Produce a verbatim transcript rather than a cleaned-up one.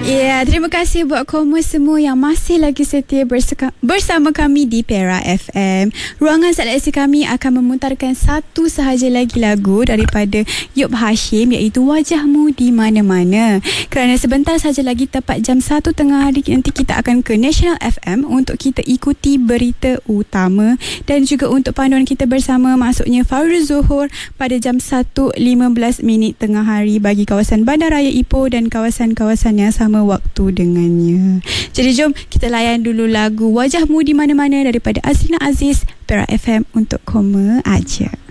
Ya, yeah, terima kasih buat kamu semua yang masih lagi setia berseka- bersama kami di Perak F M. Ruangan seleksi kami akan memutarkan satu sahaja lagi lagu daripada Yop Hashim, iaitu Wajahmu di Mana-Mana. Kerana sebentar saja lagi, tepat jam satu tengah hari, nanti kita akan ke National F M untuk kita ikuti berita utama dan juga untuk panduan kita bersama, maksudnya Farul Zuhur pada jam satu lima belas minit tengah hari bagi kawasan Bandaraya Ipoh dan kawasan-kawasan yang sama waktu dengannya. Jadi jom kita layan dulu lagu Wajahmu di Mana-Mana daripada Azrina Aziz, Perak F M untuk Koma Aja.